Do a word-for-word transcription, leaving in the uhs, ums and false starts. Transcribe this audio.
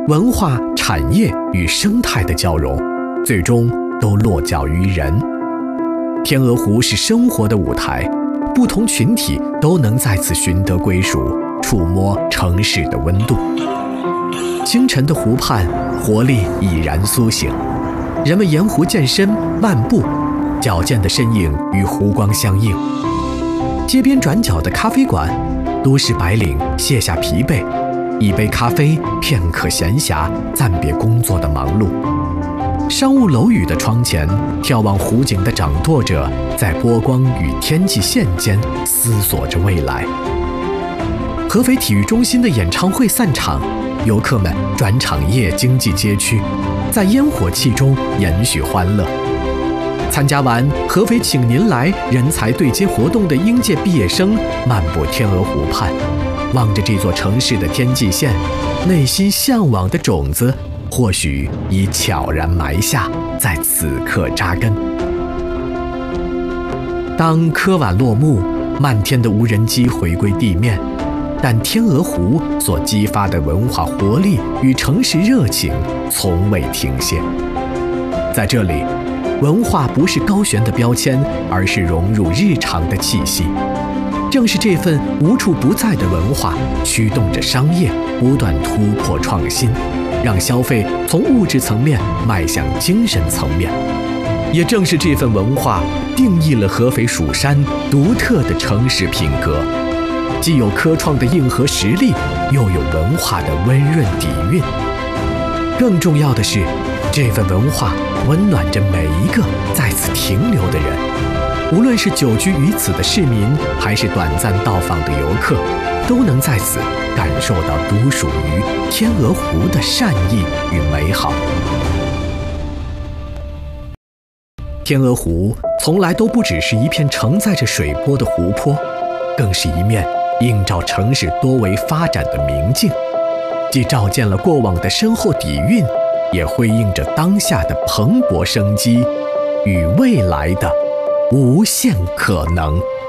文化、产业与生态的交融，最终都落脚于人。天鹅湖是生活的舞台，不同群体都能在此寻得归属，触摸城市的温度。清晨的湖畔，活力已然苏醒，人们沿湖健身、漫步，矫健的身影与湖光相映。街边转角的咖啡馆，都市白领卸下疲惫，一杯咖啡，片刻闲暇，暂别工作的忙碌。商务楼宇的窗前，眺望湖景的掌舵者，在波光与天际线间思索着未来。合肥体育中心的演唱会散场，游客们转场夜经济街区，在烟火气中延续欢乐。参加完合肥请您来人才对接活动的应届毕业生漫步天鹅湖畔，望着这座城市的天际线，内心向往的种子或许已悄然埋下，在此刻扎根。当科晚落幕，漫天的无人机回归地面，但天鹅湖所激发的文化活力与城市热情从未停歇。在这里，文化不是高悬的标签，而是融入日常的气息。正是这份无处不在的文化，驱动着商业不断突破创新，让消费从物质层面迈向精神层面。也正是这份文化，定义了合肥蜀山独特的城市品格，既有科创的硬核实力，又有文化的温润底蕴。更重要的是，这份文化温暖着每一个在此停留的人，无论是久居于此的市民，还是短暂到访的游客，都能在此感受到独属于天鹅湖的善意与美好。天鹅湖从来都不只是一片承载着水波的湖泊，更是一面映照城市多维发展的明镜，既照见了过往的深厚底蕴，也辉映着当下的蓬勃生机与未来的无限可能。